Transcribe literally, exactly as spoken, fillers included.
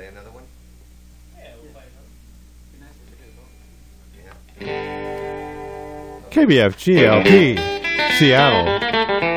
play another one? Yeah, we'll play another. Yeah. K B F G L P, Seattle.